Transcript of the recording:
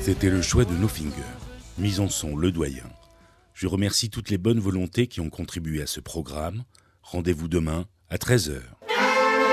C'était le choix de No Finger. Mise en son, Le Doyen. Je remercie toutes les bonnes volontés qui ont contribué à ce programme. Rendez-vous demain à 13h.